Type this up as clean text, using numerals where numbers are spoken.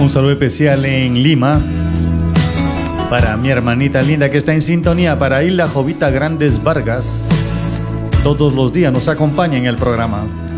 Un saludo especial en Lima para mi hermanita linda que está en sintonía, para Isla Jovita Grandes Vargas. Todos los días nos acompaña en el programa.